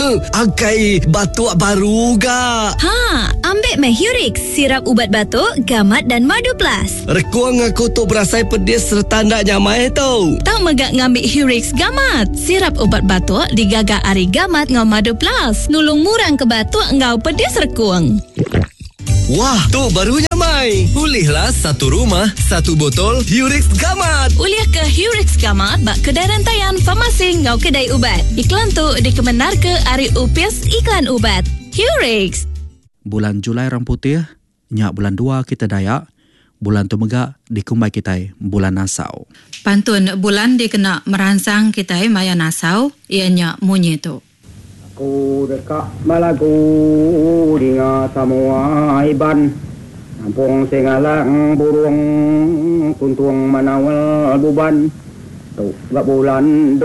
Angkai batuk baru ga. Ambil Hurix, sirap ubat batuk, gamat dan madu plus. Rekuang aku tu berasai pedis serta ndak nyamai tu. Tak megak ngambil Hurix gamat. Sirap ubat batuk digagak ari gamat ngau madu plus. Nulung murang ke batuk ngau pedis rekuang. Wah, tu barunya Mai. Pulihlah satu rumah, satu botol Hurix Gamat. Uliah ke Hurix Gamat bak kedai rantaian farmasi ngau kedai ubat. Iklan tu dikemenar ke Ari UPS Iklan Ubat. Hurix. Bulan Julai Orang Putih, nyak bulan 2 kita Dayak. Bulan tu megak dikumbai kita bulan Nasau. Pantun bulan dikena merangsang kita maya Nasau, ianya munyi tu. Aku dekat Malagu dengan semua iban. Kampung Singalang burung tuntung manawal buban. Tu gak bulan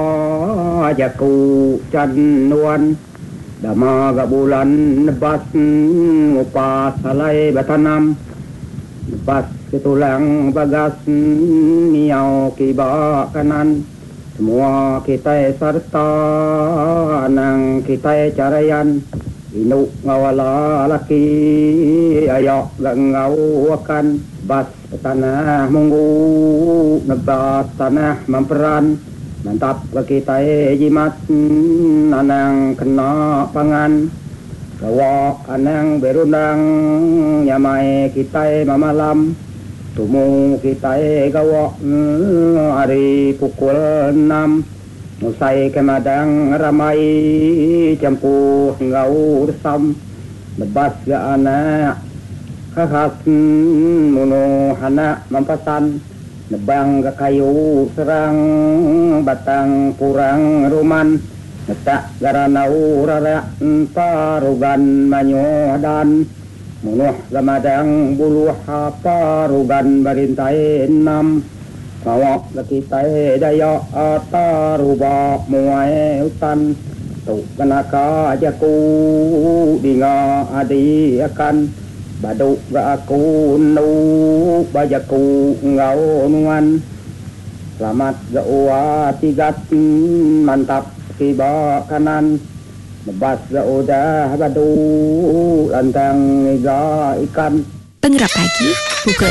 2 jaku canuan. Dama gak bulan nebas ngupas salai batanam. Lepas ketulang bagas niau kibak kanan. Semua kita serta nang kita carayan inuk ngawala laki ayak gak ngawakan bas tanah munggu nebas tanah memperan mantap kita jimat anang kena pangan gawak anang berundang nyamai kita mamalam tumu kita gawak hari pukul 6 musai ke madang ramai campuh ngau resam lebas ga anak khas muno anak mampasan nebang ga kayu serang batang purang ruman netak garanau rara parugan manyodan munuh gamadang buluh parugan barintai 6 kawak kita daya ataruba muai utan tu kenaka jaku dinga adi akan baduk ga aku nu bajaku ngau nuan selamat ga uwa tigat mantap kiba kanan lebas ga udah badu lantang iga ikan. Pengerap pagi pukul